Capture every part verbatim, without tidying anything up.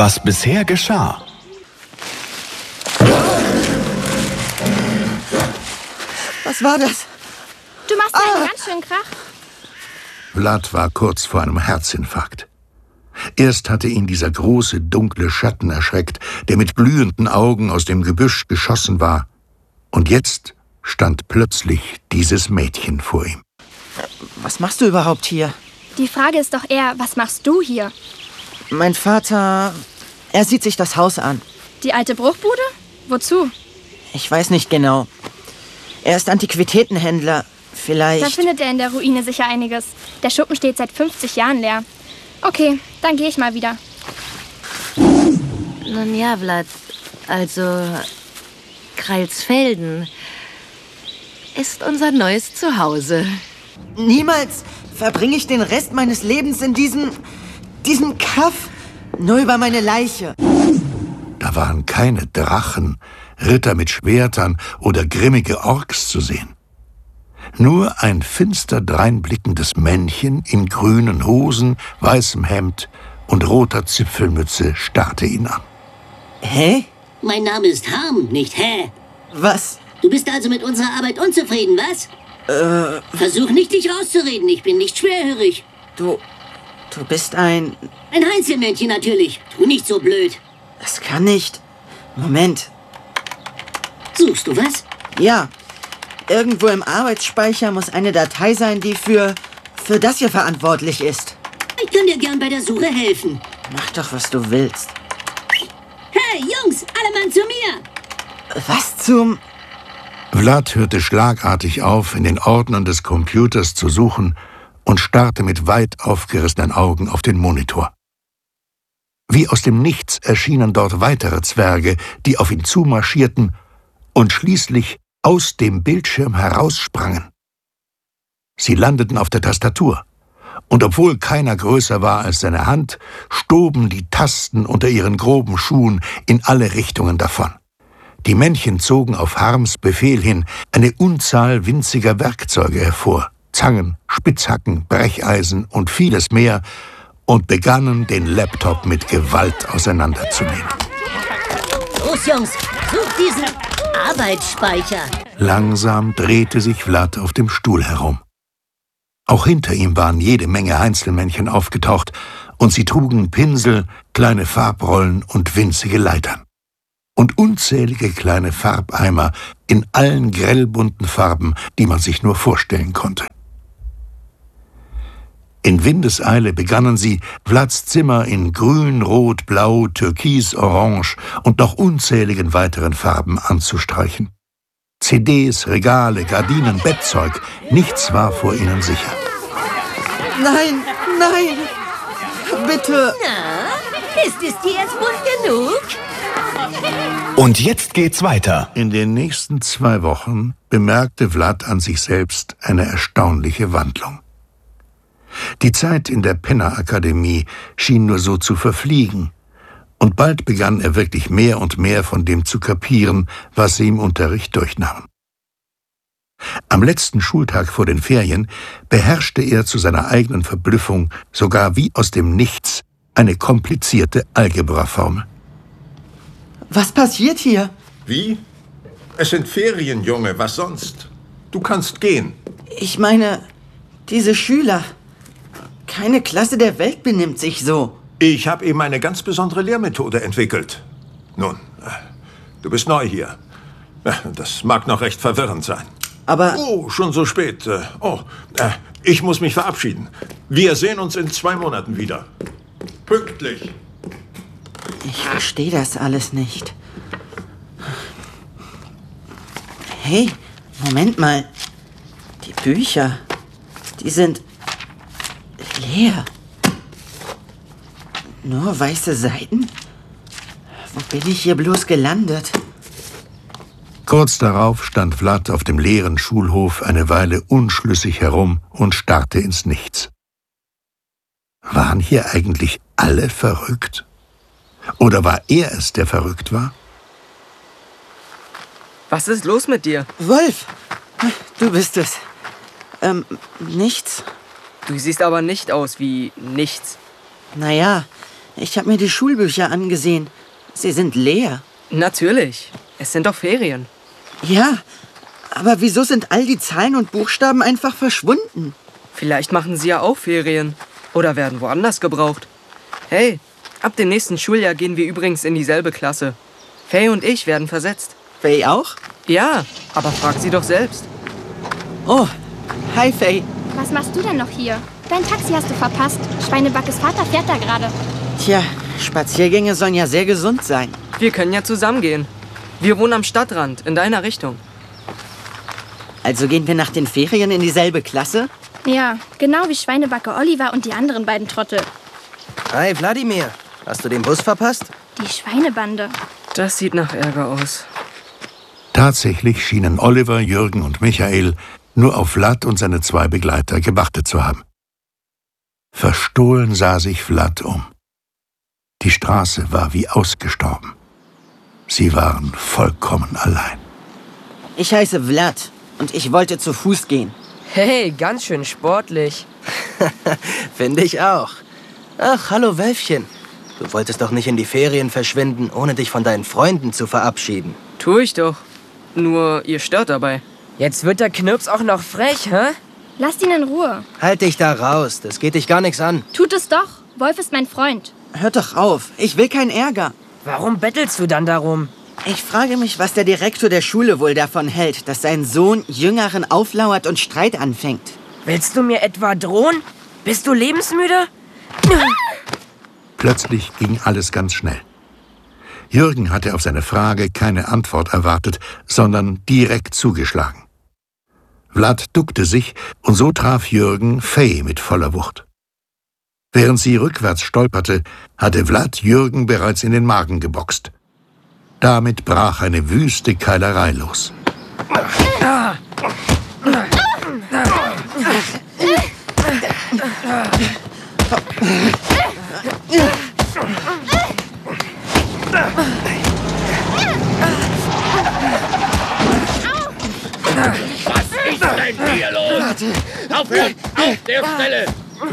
Was bisher geschah. Was war das? Du machst ah. einen ganz schönen Krach. Vlad war kurz vor einem Herzinfarkt. Erst hatte ihn dieser große, dunkle Schatten erschreckt, der mit glühenden Augen aus dem Gebüsch geschossen war. Und jetzt stand plötzlich dieses Mädchen vor ihm. Was machst du überhaupt hier? Die Frage ist doch eher, was machst du hier? Mein Vater, er sieht sich das Haus an. Die alte Bruchbude? Wozu? Ich weiß nicht genau. Er ist Antiquitätenhändler. Vielleicht... Da findet er in der Ruine sicher einiges. Der Schuppen steht seit fünfzig Jahren leer. Okay, dann gehe ich mal wieder. Nun ja, Vlad, also Kreilsfelden ist unser neues Zuhause. Niemals verbringe ich den Rest meines Lebens in diesem, diesem Kaff, nur über meine Leiche. Da waren keine Drachen, Ritter mit Schwertern oder grimmige Orks zu sehen. Nur ein finster dreinblickendes Männchen in grünen Hosen, weißem Hemd und roter Zipfelmütze starrte ihn an. Hä? Mein Name ist Harm, nicht Hä. Was? Du bist also mit unserer Arbeit unzufrieden, was? Äh... Versuch nicht, dich rauszureden, ich bin nicht schwerhörig. Du... du bist ein... Ein Heinzelmännchen natürlich. Tu nicht so blöd. Das kann nicht... Moment. Suchst du was? Ja. Irgendwo im Arbeitsspeicher muss eine Datei sein, die für... für das hier verantwortlich ist. Ich kann dir gern bei der Suche helfen. Mach doch, was du willst. Hey, Jungs, alle Mann zu mir! Was zum... Vlad hörte schlagartig auf, in den Ordnern des Computers zu suchen und starrte mit weit aufgerissenen Augen auf den Monitor. Wie aus dem Nichts erschienen dort weitere Zwerge, die auf ihn zumarschierten und schließlich aus dem Bildschirm heraussprangen. Sie landeten auf der Tastatur, und obwohl keiner größer war als seine Hand, stoben die Tasten unter ihren groben Schuhen in alle Richtungen davon. Die Männchen zogen auf Harms Befehl hin eine Unzahl winziger Werkzeuge hervor, Zangen, Spitzhacken, Brecheisen und vieles mehr, und begannen, den Laptop mit Gewalt auseinanderzunehmen. Los, Jungs, sucht diesen Arbeitsspeicher. Langsam drehte sich Vlad auf dem Stuhl herum. Auch hinter ihm waren jede Menge Heinzelmännchen aufgetaucht, und sie trugen Pinsel, kleine Farbrollen und winzige Leitern. Und unzählige kleine Farbeimer in allen grellbunten Farben, die man sich nur vorstellen konnte. In Windeseile begannen sie, Vlads Zimmer in grün, rot, blau, türkis, orange und noch unzähligen weiteren Farben anzustreichen. C Ds, Regale, Gardinen, Bettzeug, nichts war vor ihnen sicher. Nein, nein, bitte. Na, ist es dir jetzt bunt genug? Und jetzt geht's weiter. In den nächsten zwei Wochen bemerkte Vlad an sich selbst eine erstaunliche Wandlung. Die Zeit in der Penner-Akademie schien nur so zu verfliegen, und bald begann er wirklich mehr und mehr von dem zu kapieren, was sie im Unterricht durchnahmen. Am letzten Schultag vor den Ferien beherrschte er zu seiner eigenen Verblüffung sogar wie aus dem Nichts eine komplizierte Algebraformel. Was passiert hier? Wie? Es sind Ferien, Junge, was sonst? Du kannst gehen. Ich meine, diese Schüler... Keine Klasse der Welt benimmt sich so. Ich habe eben eine ganz besondere Lehrmethode entwickelt. Nun, du bist neu hier. Das mag noch recht verwirrend sein. Aber... Oh, schon so spät. Oh, ich muss mich verabschieden. Wir sehen uns in zwei Monaten wieder. Pünktlich. Ich verstehe das alles nicht. Hey, Moment mal. Die Bücher, die sind... leer. Nur weiße Seiten? Wo bin ich hier bloß gelandet? Kurz darauf stand Vlad auf dem leeren Schulhof eine Weile unschlüssig herum und starrte ins Nichts. Waren hier eigentlich alle verrückt? Oder war er es, der verrückt war? Was ist los mit dir? Wolf, du bist es. Ähm, nichts. Du siehst aber nicht aus wie nichts. Naja, Ich habe mir die Schulbücher angesehen. Sie sind leer. Natürlich. Es sind doch Ferien. Ja, aber wieso sind all die Zahlen und Buchstaben einfach verschwunden? Vielleicht machen sie ja auch Ferien. Oder werden woanders gebraucht. Hey, ab dem nächsten Schuljahr gehen wir übrigens in dieselbe Klasse. Faye und ich werden versetzt. Faye auch? Ja, aber frag sie doch selbst. Oh, hi Faye. Was machst du denn noch hier? Dein Taxi hast du verpasst. Schweinebackes Vater fährt da gerade. Tja, Spaziergänge sollen ja sehr gesund sein. Wir können ja zusammen gehen. Wir wohnen am Stadtrand, in deiner Richtung. Also gehen wir nach den Ferien in dieselbe Klasse? Ja, genau wie Schweinebacke Oliver und die anderen beiden Trottel. Hi, Wladimir. Hast du den Bus verpasst? Die Schweinebande. Das sieht nach Ärger aus. Tatsächlich schienen Oliver, Jürgen und Michael nur auf Vlad und seine zwei Begleiter gewartet zu haben. Verstohlen sah sich Vlad um. Die Straße war wie ausgestorben. Sie waren vollkommen allein. Ich heiße Vlad und ich wollte zu Fuß gehen. Hey, ganz schön sportlich. Finde ich auch. Ach, hallo Wölfchen. Du wolltest doch nicht in die Ferien verschwinden, ohne dich von deinen Freunden zu verabschieden. Tu ich doch. Nur, ihr stört dabei. Jetzt wird der Knirps auch noch frech, hä? Lasst ihn in Ruhe. Halt dich da raus, das geht dich gar nichts an. Tut es doch. Wolf ist mein Freund. Hört doch auf, ich will keinen Ärger. Warum bettelst du dann darum? Ich frage mich, was der Direktor der Schule wohl davon hält, dass sein Sohn Jüngeren auflauert und Streit anfängt. Willst du mir etwa drohen? Bist du lebensmüde? Plötzlich ging alles ganz schnell. Jürgen hatte auf seine Frage keine Antwort erwartet, sondern direkt zugeschlagen. Vlad duckte sich und so traf Jürgen Faye mit voller Wucht. Während sie rückwärts stolperte, hatte Vlad Jürgen bereits in den Magen geboxt. Damit brach eine wüste Keilerei los. Was ist denn hier los? Aufhören! Auf der Stelle!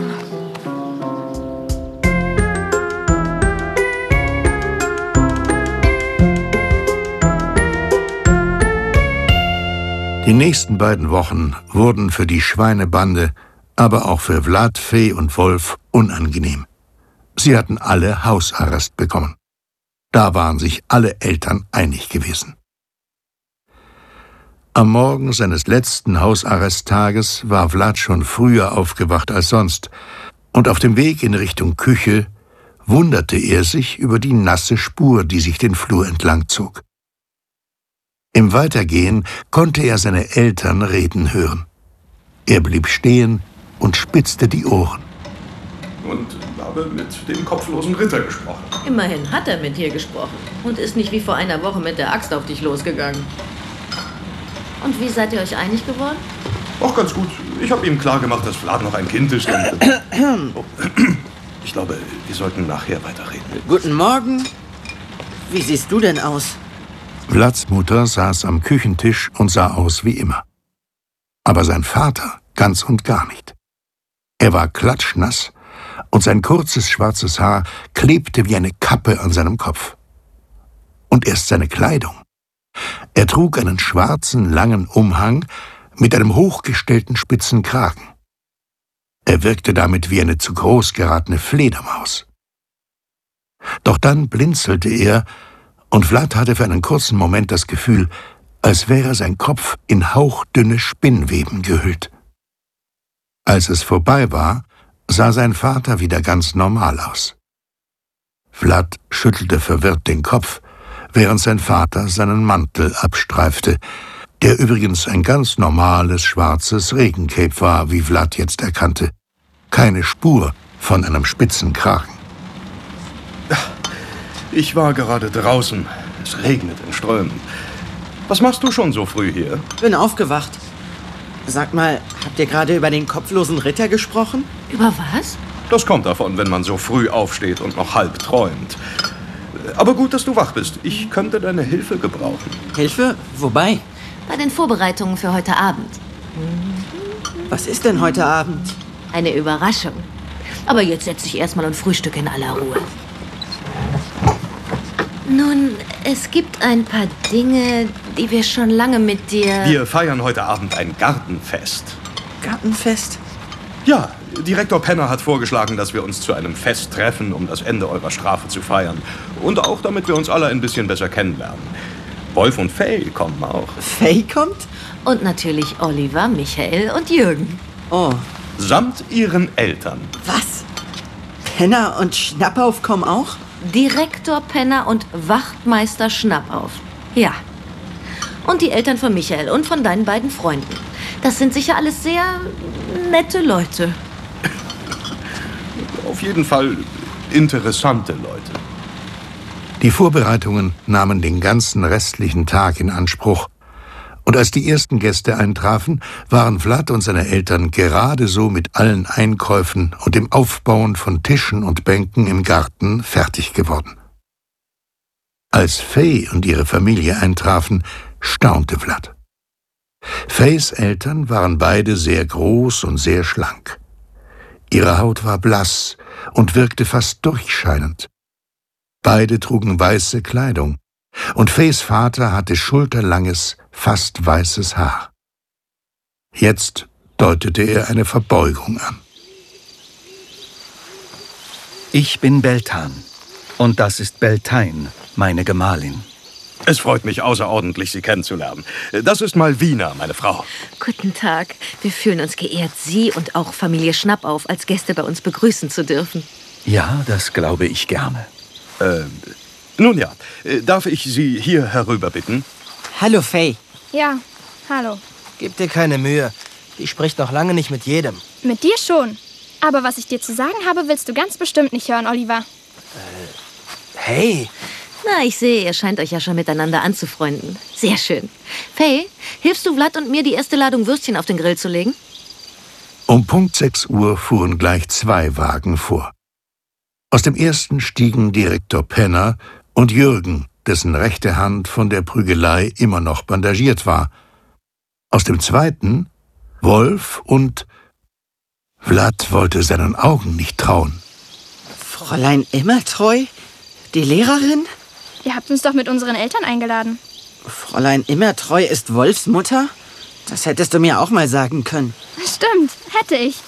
Die nächsten beiden Wochen wurden für die Schweinebande, aber auch für Vlad, Faye und Wolf unangenehm. Sie hatten alle Hausarrest bekommen. Da waren sich alle Eltern einig gewesen. Am Morgen seines letzten Hausarresttages war Vlad schon früher aufgewacht als sonst, und auf dem Weg in Richtung Küche wunderte er sich über die nasse Spur, die sich den Flur entlang zog. Im Weitergehen konnte er seine Eltern reden hören. Er blieb stehen und spitzte die Ohren. Und habe mit dem kopflosen Ritter gesprochen. Immerhin hat er mit dir gesprochen und ist nicht wie vor einer Woche mit der Axt auf dich losgegangen. Und wie seid ihr euch einig geworden? Auch ganz gut. Ich habe ihm klargemacht, dass Vlad noch ein Kind ist. Und oh. Ich glaube, wir sollten nachher weiterreden. Guten Morgen. Wie siehst du denn aus? Vlads Mutter saß am Küchentisch und sah aus wie immer. Aber sein Vater ganz und gar nicht. Er war klatschnass und sein kurzes schwarzes Haar klebte wie eine Kappe an seinem Kopf. Und erst seine Kleidung. Er trug einen schwarzen, langen Umhang mit einem hochgestellten spitzen Kragen. Er wirkte damit wie eine zu groß geratene Fledermaus. Doch dann blinzelte er, und Vlad hatte für einen kurzen Moment das Gefühl, als wäre sein Kopf in hauchdünne Spinnweben gehüllt. Als es vorbei war, sah sein Vater wieder ganz normal aus. Vlad schüttelte verwirrt den Kopf, während sein Vater seinen Mantel abstreifte, der übrigens ein ganz normales schwarzes Regencape war, wie Vlad jetzt erkannte. Keine Spur von einem spitzen Kragen. Ich war gerade draußen. Es regnet in Strömen. Was machst du schon so früh hier? Bin aufgewacht. Sag mal, habt ihr gerade über den kopflosen Ritter gesprochen? Über was? Das kommt davon, wenn man so früh aufsteht und noch halb träumt. Aber gut, dass du wach bist. Ich könnte deine Hilfe gebrauchen. Hilfe? Wobei? Bei den Vorbereitungen für heute Abend. Was ist denn heute Abend? Eine Überraschung. Aber jetzt setz dich erstmal und frühstücke in aller Ruhe. Nun, es gibt ein paar Dinge, die wir schon lange mit dir... Wir feiern heute Abend ein Gartenfest. Gartenfest? Ja, Direktor Penner hat vorgeschlagen, dass wir uns zu einem Fest treffen, um das Ende eurer Strafe zu feiern. Und auch, damit wir uns alle ein bisschen besser kennenlernen. Wolf und Fay kommen auch. Fay kommt? Und natürlich Oliver, Michael und Jürgen. Oh. Samt ihren Eltern. Was? Penner und Schnappauf kommen auch? Direktor Penner und Wachtmeister Schnappauf. Ja. Und die Eltern von Michael und von deinen beiden Freunden. Das sind sicher alles sehr nette Leute. Auf jeden Fall interessante Leute. Die Vorbereitungen nahmen den ganzen restlichen Tag in Anspruch. Und als die ersten Gäste eintrafen, waren Vlad und seine Eltern gerade so mit allen Einkäufen und dem Aufbauen von Tischen und Bänken im Garten fertig geworden. Als Fay und ihre Familie eintrafen, staunte Vlad. Fays Eltern waren beide sehr groß und sehr schlank. Ihre Haut war blass und wirkte fast durchscheinend. Beide trugen weiße Kleidung, und Fays Vater hatte schulterlanges, fast weißes Haar. Jetzt deutete er eine Verbeugung an. Ich bin Beltan, und das ist Beltane, meine Gemahlin. Es freut mich außerordentlich, Sie kennenzulernen. Das ist Malvina, meine Frau. Guten Tag. Wir fühlen uns geehrt, Sie und auch Familie Schnappauf als Gäste bei uns begrüßen zu dürfen. Ja, das glaube ich gerne. Äh, nun ja, darf ich Sie hier herüber bitten? Hallo, Fay. Ja, hallo. Gib dir keine Mühe. Die spricht noch lange nicht mit jedem. Mit dir schon. Aber was ich dir zu sagen habe, willst du ganz bestimmt nicht hören, Oliver. Äh, hey. Na, ich sehe, ihr scheint euch ja schon miteinander anzufreunden. Sehr schön. Fay, hilfst du Vlad und mir, die erste Ladung Würstchen auf den Grill zu legen? Um Punkt sechs Uhr fuhren gleich zwei Wagen vor. Aus dem ersten stiegen Direktor Penner und Jürgen, dessen rechte Hand von der Prügelei immer noch bandagiert war. Aus dem zweiten Wolf und... Vlad wollte seinen Augen nicht trauen. Fräulein Immertreu? Die Lehrerin? Ihr habt uns doch mit unseren Eltern eingeladen. Fräulein Immertreu ist Wolfs Mutter? Das hättest du mir auch mal sagen können. Stimmt, hätte ich.